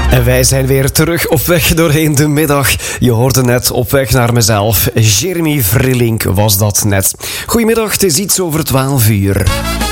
En wij zijn weer terug op weg doorheen de middag. Je hoorde net Op weg naar mezelf. Jeremy Vrillink was dat net. Goedemiddag, het is iets over 12 uur.